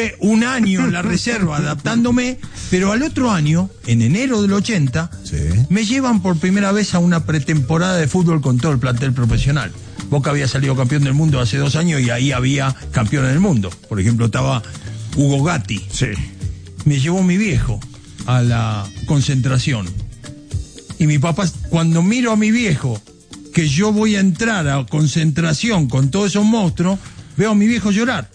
Estuve un año en la reserva adaptándome, pero al otro año, en enero del 80, me llevan por primera vez a una pretemporada de fútbol con todo el plantel profesional. Boca había salido campeón del mundo hace 2 años y ahí había campeones del mundo. Por ejemplo, estaba Hugo Gatti. Sí. Me llevó mi viejo a la concentración. Y mi papá, cuando miro a mi viejo, que yo voy a entrar a concentración con todos esos monstruos, veo a mi viejo llorar.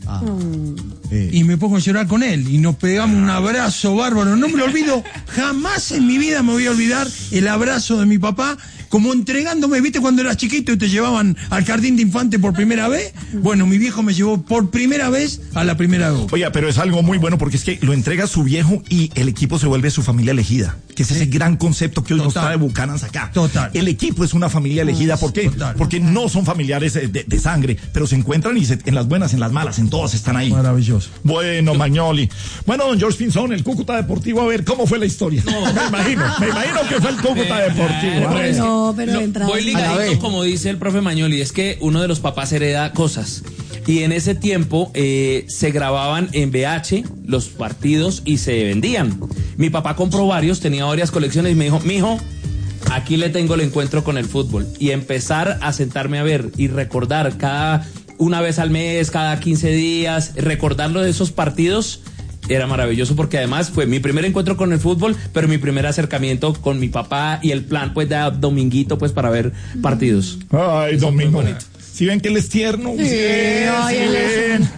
Y me pongo a llorar con él. Y nos pegamos un abrazo bárbaro. No me lo olvido, jamás en mi vida me voy a olvidar el abrazo de mi papá, como entregándome, ¿viste cuando eras chiquito y te llevaban al jardín de infante por primera vez? Bueno, mi viejo me llevó por primera vez a la primera vez. Oiga, pero es algo muy bueno porque es que lo entrega a su viejo y el equipo se vuelve su familia elegida, que es ese gran concepto que hoy nos trae Bucanans acá. Total. El equipo es una familia elegida. ¿Por qué? Total. Porque no son familiares de sangre, pero se encuentran y en las buenas, en las malas, en todas están ahí. Maravilloso. Bueno, Magnoli. Bueno, don George Pinzón, el Cúcuta Deportivo, a ver, ¿cómo fue la historia? No, me imagino que fue el Cúcuta Deportivo. No, pero entrada. Voy ligadito, como dice el profe Magnoli, es que uno de los papás hereda cosas. Y en ese tiempo se grababan en VH los partidos y se vendían. Mi papá compró varios, tenía varias colecciones y me dijo, mijo, aquí le tengo el encuentro con el fútbol. Y empezar a sentarme a ver y recordar una vez al mes, cada 15 días, recordarlo de esos partidos era maravilloso porque además fue mi primer encuentro con el fútbol, pero mi primer acercamiento con mi papá y el plan pues de dominguito pues para ver partidos. Ay, Domingo. ¿Sí ven que él es tierno? Sí, ven.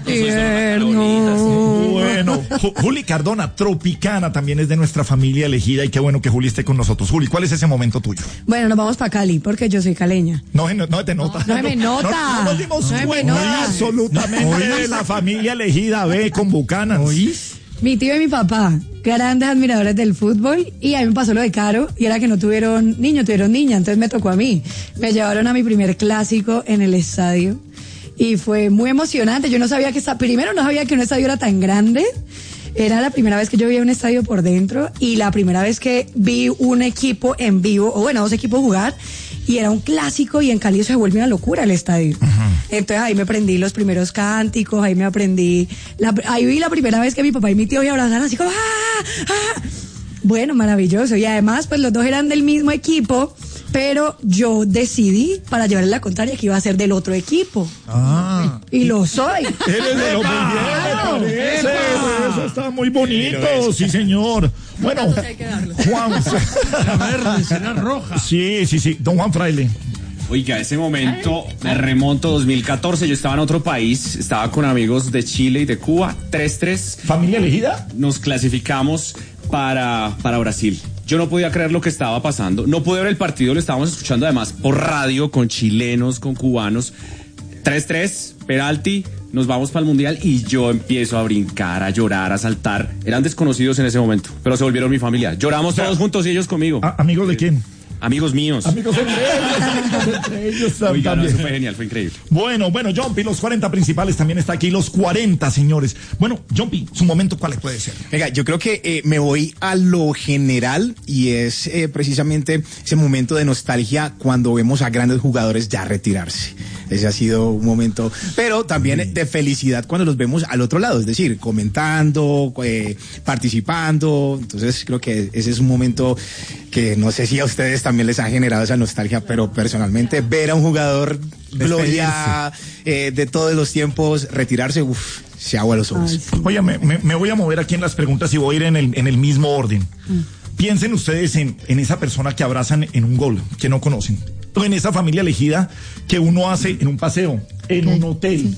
Tierno. Bueno, Juli Cardona, Tropicana, también es de nuestra familia elegida y qué bueno que Juli esté con nosotros. Juli, ¿cuál es ese momento tuyo? Bueno, nos vamos para Cali porque yo soy caleña. No te nota. No me nota. No nos dimos No me cuenta nota. absolutamente de la familia elegida B con Bucanans. ¿Oís? Mi tío y mi papá, grandes admiradores del fútbol, y a mí me pasó lo de Caro, y era que no tuvieron niño, tuvieron niña, entonces me tocó a mí. Me llevaron a mi primer clásico en el estadio, y fue muy emocionante. Yo no sabía primero no sabía que un estadio era tan grande. Era la primera vez que yo vi un estadio por dentro, y la primera vez que vi un equipo en vivo, o bueno, 2 equipos jugar, y era un clásico, y en Cali se vuelve una locura el estadio. Entonces ahí me aprendí los primeros cánticos, ahí vi la primera vez que mi papá y mi tío me abrazaron así como ¡ah! ¡Ah! Bueno, maravilloso. Y además, pues los dos eran del mismo equipo, pero yo decidí, para llevarle la contraria, que iba a ser del otro equipo. Y lo soy. Eres de lo muy bien, me parece. Eso está muy bonito, sí, señor. Bueno, Juan. La verde será roja. Sí. Don Juan Fraile. Oiga, ese momento me remonto 2014, yo estaba en otro país, estaba con amigos de Chile y de Cuba, 3-3. ¿Familia elegida? Nos clasificamos para Brasil. Yo no podía creer lo que estaba pasando, no pude ver el partido, lo estábamos escuchando además por radio, con chilenos, con cubanos. 3-3, penalti, nos vamos para el Mundial y yo empiezo a brincar, a llorar, a saltar. Eran desconocidos en ese momento, pero se volvieron mi familia. Lloramos todos juntos y ellos conmigo. ¿Amigos de quién? Amigos míos. Amigos entre ellos. Oiga, no, eso fue genial, fue increíble. Bueno, Jumpy, los 40 principales también está aquí, los 40, señores. Bueno, Jumpy, su momento, ¿cuál puede ser? Venga, yo creo que me voy a lo general y es precisamente ese momento de nostalgia cuando vemos a grandes jugadores ya retirarse. Ese ha sido un momento, pero también de felicidad cuando los vemos al otro lado, es decir, comentando, participando. Entonces creo que ese es un momento que no sé si a ustedes también les ha generado esa nostalgia, pero personalmente ver a un jugador gloria de todos los tiempos retirarse, se agua los ojos. Ay, sí. Oye, me voy a mover aquí en las preguntas y voy a ir en el mismo orden. Piensen ustedes en esa persona que abrazan en un gol, que no conocen. O en esa familia elegida que uno hace en un paseo, en un hotel,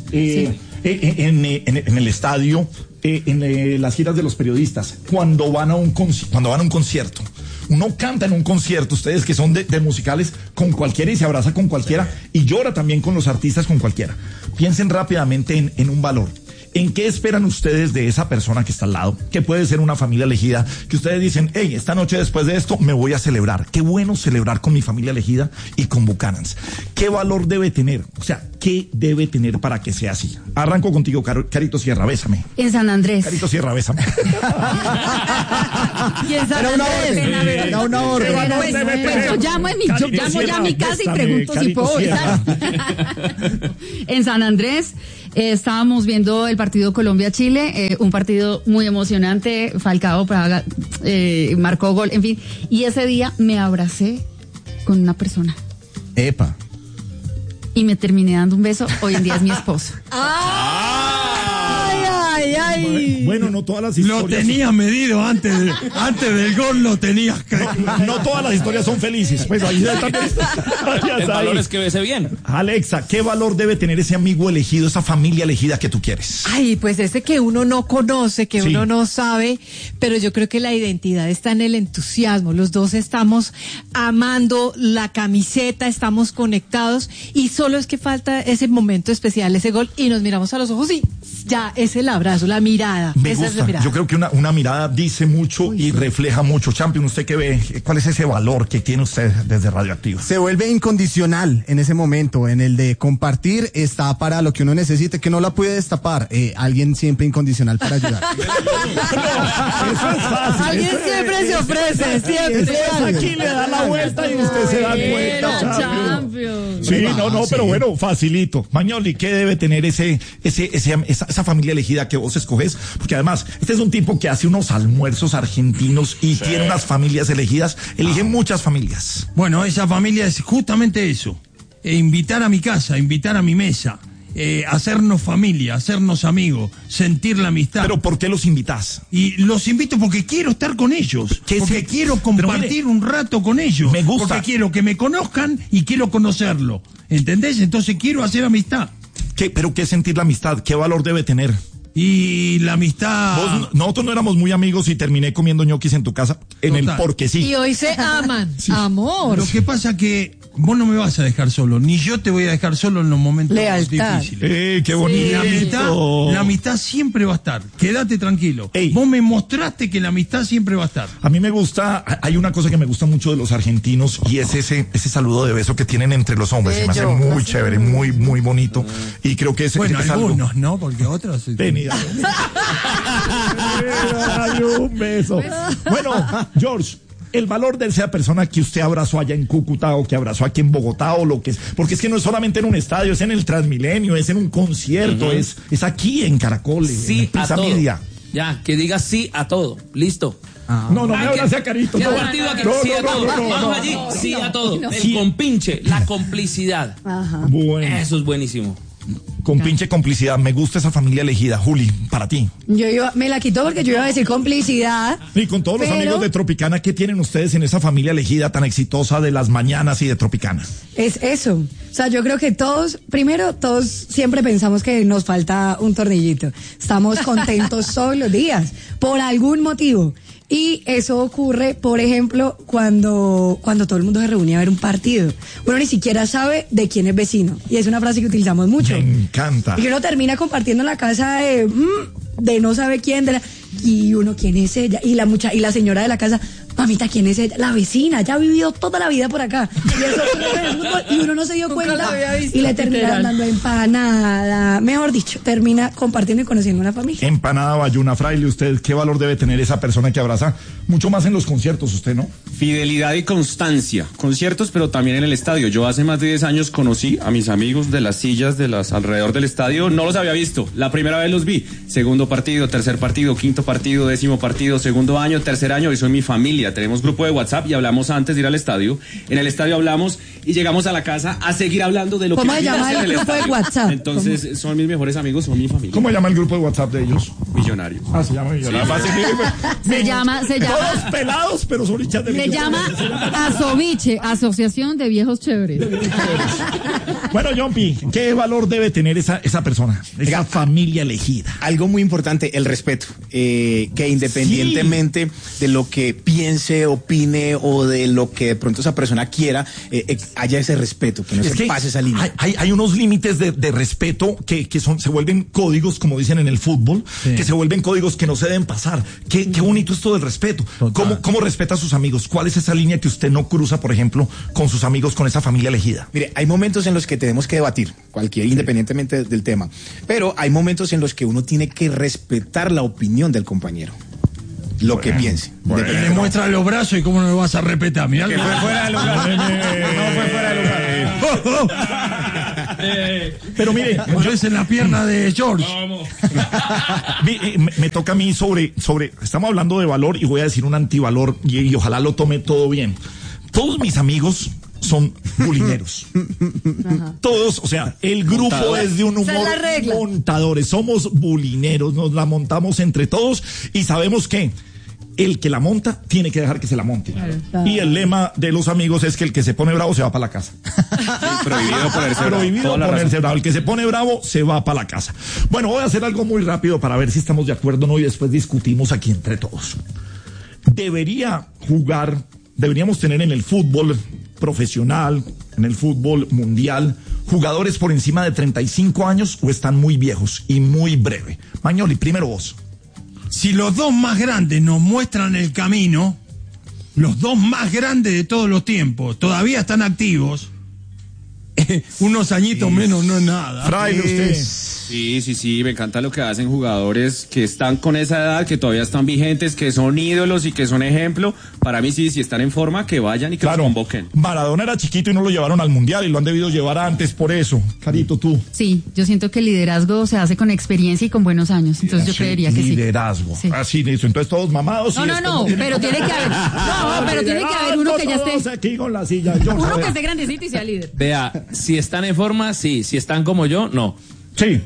en el estadio, en las giras de los periodistas, cuando van a un concierto. Uno canta en un concierto, ustedes que son de musicales, con cualquiera y se abraza con cualquiera y llora también con los artistas, con cualquiera. Piensen rápidamente en un valor. ¿En qué esperan ustedes de esa persona que está al lado? Que puede ser una familia elegida, que ustedes dicen, hey, esta noche después de esto me voy a celebrar. Qué bueno celebrar con mi familia elegida y con Bucanans. ¿Qué valor debe tener? O sea, ¿qué debe tener para que sea así? Arranco contigo, Carito Sierra, bésame. En San Andrés. Carito Sierra, bésame. Y en San Andrés. Era una orden. Pues yo llamo ya a mi casa y pregunto si puedo besar. En San Andrés, Estábamos viendo el partido Colombia-Chile, un partido muy emocionante. Falcao marcó gol, en fin. Y ese día me abracé con una persona. Epa. Y me terminé dando un beso. Hoy en día es mi esposo. Bueno, no todas las historias. Lo tenías medido antes del gol, lo tenías. No todas las historias son felices. Pues ahí también. El valor es que bese bien. Alexa, ¿qué valor debe tener ese amigo elegido, esa familia elegida que tú quieres? Ay, pues ese que uno no conoce, que uno no sabe, pero yo creo que la identidad está en el entusiasmo. Los dos estamos amando la camiseta, estamos conectados y solo es que falta ese momento especial, ese gol, y nos miramos a los ojos y ya es el abrazo, la mirada. Me Esa gusta. es la mirada. Yo creo que una mirada dice mucho y refleja mucho. Champion, ¿usted qué ve? ¿Cuál es ese valor que tiene usted desde Radioactiva? Se vuelve incondicional en ese momento, en el de compartir, está para lo que uno necesite, que no la puede destapar. Alguien siempre incondicional para ayudar. Eso es fácil. Alguien siempre se ofrece, siempre. Aquí le da la vuelta y usted se da cuenta, Champion. Sí, no, pero bueno, facilito. Mañoli, ¿qué debe tener esa familia elegida que vos escoges? Porque además, este es un tipo que hace unos almuerzos argentinos y tiene unas familias elegidas. Elige muchas familias. Bueno, esa familia es justamente eso. Invitar a mi casa, invitar a mi mesa. Hacernos familia, hacernos amigos, sentir la amistad. ¿Pero por qué los invitas? Y los invito porque quiero estar con ellos, porque quiero compartir un rato con ellos. Me gusta. Porque quiero que me conozcan y quiero conocerlo. ¿Entendés? Entonces quiero hacer amistad. ¿Pero qué es sentir la amistad? ¿Qué valor debe tener? Y la amistad... Nosotros no éramos muy amigos y terminé comiendo ñoquis en tu casa en el porque sí. Y hoy se aman. Sí. Amor. Lo que pasa que vos no me vas a dejar solo, ni yo te voy a dejar solo en los momentos difíciles. Qué bonito. Sí. La amistad siempre va a estar. Quédate tranquilo. Vos me mostraste que la amistad siempre va a estar. A mí me gusta, hay una cosa que me gusta mucho de los argentinos y es ese saludo de beso que tienen entre los hombres. Se me hace muy chévere, muy, muy bonito. Y creo que es algunos, ¿no? Porque otros... Dale un beso. Bueno, George, el valor de esa persona que usted abrazó allá en Cúcuta o que abrazó aquí en Bogotá o lo que es, porque es que no es solamente en un estadio, es en el Transmilenio, es en un concierto, es aquí en Caracol, sí, en a todo. Media. Ya, que diga sí a todo. Listo. No me abrace a Carito. ¿Qué partido aquí? Sí a todo. Vamos allí, sí a todo. El compinche, la complicidad. Ajá. Bueno. Eso es buenísimo. Con pinche complicidad. Me gusta esa familia elegida. Juli, para ti. Me la quitó porque yo iba a decir complicidad. Y con todos los amigos de Tropicana, ¿qué tienen ustedes en esa familia elegida tan exitosa de las mañanas y de Tropicana? Es eso. O sea, yo creo que todos siempre pensamos que nos falta un tornillito. Estamos contentos todos los días, por algún motivo. Y eso ocurre, por ejemplo, cuando todo el mundo se reúne a ver un partido. Uno ni siquiera sabe de quién es vecino. Y es una frase que utilizamos mucho. Me encanta. Y uno termina compartiendo en la casa de no sabe quién, y uno, ¿quién es ella? Y la señora de la casa, mamita, ¿quién es ella? La vecina, ya ha vivido toda la vida por acá. Y uno no se dio cuenta y le termina dando empanada. Mejor dicho, termina compartiendo y conociendo una familia. Empanada, Bayuna, Fraile, ¿usted qué valor debe tener esa persona que abraza? Mucho más en los conciertos, usted, ¿no? Fidelidad y constancia. Conciertos, pero también en el estadio. Yo hace más de 10 años conocí a mis amigos de las sillas alrededor del estadio. No los había visto. La primera vez los vi. Segundo partido, tercer partido, quinto partido, 10º partido, segundo año, tercer año. Y son mi familia. Tenemos grupo de WhatsApp y hablamos antes de ir al estadio. En el estadio hablamos y llegamos a la casa a seguir hablando de lo que ¿Cómo se llama el grupo de WhatsApp? Entonces, son mis mejores amigos, son mi familia. ¿Cómo se llama el grupo de WhatsApp de ellos? Millonarios. Se llama Millonarios. Se llama todos pelados, pero son hinchas de Se llama Asoviche, Asociación de Viejos Chéveres. Bueno, Jompi, ¿qué valor debe tener esa persona, esa familia elegida? Algo muy importante, el respeto. Que independientemente de lo que piense, opine o de lo que de pronto esa persona quiera, haya ese respeto, que no se pase esa línea. Hay unos límites de respeto que se vuelven códigos, como dicen en el fútbol, que se vuelven códigos que no se deben pasar. Qué bonito esto del respeto. ¿Cómo respeta a sus amigos? ¿Cuál es esa línea que usted no cruza, por ejemplo, con sus amigos, con esa familia elegida? Mire, hay momentos en los que tenemos que debatir, independientemente del tema, pero hay momentos en los que uno tiene que respetar la opinión del compañero. Lo que piense. Le muestra los brazos y cómo no lo vas a respetar. Mirá, que fue fuera de lugar. No fue fuera de lugar. Pero mire, Yo es en la pierna de George. me toca a mí sobre, estamos hablando de valor y voy a decir un antivalor y ojalá lo tome todo bien. Todos mis amigos son bulineros. Todos, o sea, el grupo es de un humor Esa es la regla. montadores, somos bulineros, nos la montamos entre todos y sabemos que el que la monta tiene que dejar que se la monte. Y el lema de los amigos es que el que se pone bravo se va para la casa. Prohibido ponerse bravo. Prohibido Toda la ponerse razón. bravo. El que se pone bravo se va para la casa. Bueno, voy a hacer algo muy rápido para ver si estamos de acuerdo o no y después discutimos aquí entre todos. Deberíamos tener en el fútbol profesional, en el fútbol mundial, jugadores por encima de 35 años o están muy viejos y muy breve. Mañoli, primero vos. Si los dos más grandes nos muestran el camino, los dos más grandes de todos los tiempos, todavía están activos, unos añitos menos no es nada. Fraile, usted. Sí, me encanta lo que hacen jugadores que están con esa edad, que todavía están vigentes, que son ídolos y que son ejemplo. Para mí sí, si están en forma, que vayan y que los convoquen. Maradona era chiquito y no lo llevaron al mundial y lo han debido llevar antes por eso. Carito, tú. Sí, yo siento que el liderazgo se hace con experiencia y con buenos años. Entonces yo creería que sí. Liderazgo. Sí. Así, listo. Entonces todos mamados. No, pero tiene que haber. No, pero tiene que haber uno que ya esté. Aquí con la silla. Uno que esté grandecito y sea líder. Vea, si están en forma, sí. Si están como yo, no. Sí.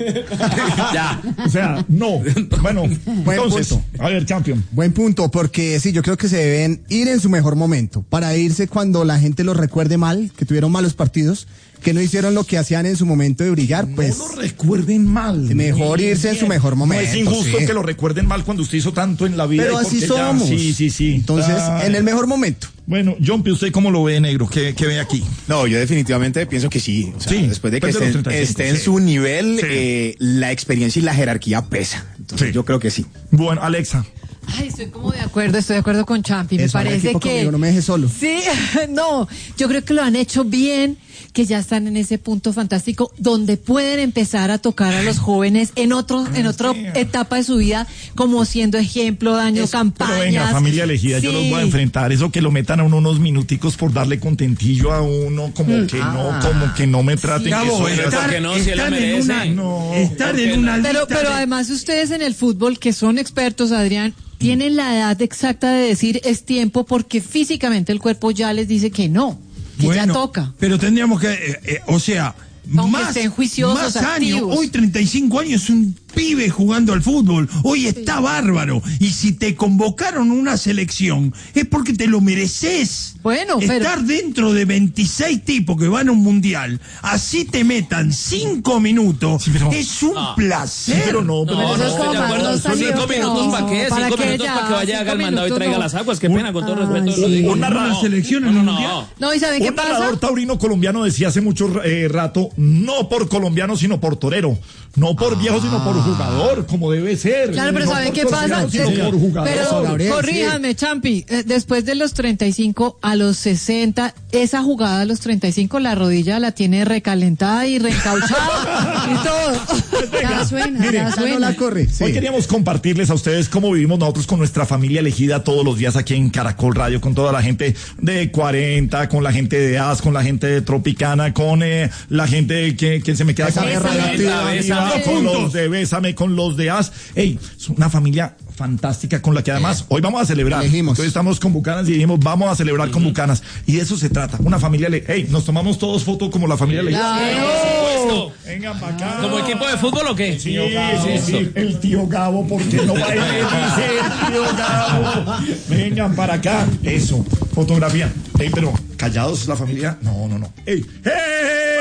Ya. O sea, no. Bueno, Buen entonces, punto. a ver, Champion. Buen punto, porque sí, yo creo que se deben ir en su mejor momento, para irse cuando la gente los recuerde mal, que tuvieron malos partidos, que no hicieron lo que hacían en su momento de brillar, pues No lo recuerden mal. mejor irse en su mejor momento. No es injusto sí. que lo recuerden mal cuando usted hizo tanto en la vida. Pero y así porque ya- somos. Sí. Entonces, Ay. en el mejor momento. Bueno, John, ¿usted cómo lo ve, negro? ¿Qué ve aquí? No, yo definitivamente pienso que sí. O sea, Sí, después de que después de los esté 35, en sí. su nivel, Sí. la experiencia y la jerarquía pesa. Entonces, Sí. yo creo que sí. Bueno, Alexa. Ay, estoy de acuerdo con Champi. Me Eso, haga parece equipo que conmigo, no me deje solo. sí, no, yo creo que lo han hecho bien, que ya están en ese punto fantástico donde pueden empezar a tocar a los jóvenes en otra etapa de su vida, como siendo ejemplo, daño, campañas. Pero venga, familia elegida, yo Sí. los voy a enfrentar. Eso que lo metan a uno unos minuticos por darle contentillo a uno, como que no me traten. Gabo, que soy- estar, que no, si él la estar en merece. una, No, estar ¿por qué en una no? lista Pero de- además ustedes en el fútbol, que son expertos, Adrián, tienen la edad exacta de decir es tiempo porque físicamente el cuerpo ya les dice que no, que ya toca. Pero tendríamos que, o sea, Aunque más, estén juiciosos, más años. activos. Hoy 35 años es un pibe jugando al fútbol. Hoy está bárbaro. Y si te convocaron a una selección, es porque te lo mereces. Bueno, pero- Estar dentro de 26 tipos que van a un mundial, así te metan 5 minutos, Sí, pero- es un placer. pero no, pero No, eso es estoy como de acuerdo. más Son 5 salió, minutos, no, ¿para qué? ¿para 5 qué minutos ya? para que vaya, haga el 5 mandado y traiga minutos, las aguas. Qué pena, con todo respeto. sí. Lo digo. Un narrador- ¿Una selección en un mundial? No, ¿y saben qué Un narrador pasa? taurino colombiano decía hace mucho rato, no por colombiano, sino por torero. No por viejo, sino por jugador, como debe ser. Claro, pero No ¿saben por qué pasa? colombiano, sino Es- por jugador. Pero Gabriel, corríjame, Champi, después de los 35 a los 60, esa jugada a los 35, la rodilla la tiene recalentada y reencauchada y todo. Ya suena, Mire, ya Ya no suena. la corre. Sí. Hoy queríamos compartirles a ustedes cómo vivimos nosotros con nuestra familia elegida todos los días aquí en Caracol Radio, con toda la gente de 40, con la gente de AS, con la gente de Tropicana, con la gente que se me queda con Bésame, Bésame. con los de Bésame, con los de AS. Ey, es una familia fantástica con la que además hoy vamos a celebrar. Elegimos. Hoy estamos con Bucanas y dijimos vamos a celebrar con Bucanas. Y de eso se trata, una familia. Ey, nos tomamos todos fotos como la familia elegida. Por supuesto. Vengan para acá. ¿Como equipo de fútbol o qué? Sí, sí, el tío Gabo, porque no va a ir, dice el tío Gabo. Vengan para acá. Eso, fotografía. Ey, pero callados la familia. No. Ey,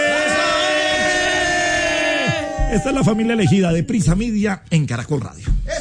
esta es la familia elegida de Prisa Media en Caracol Radio.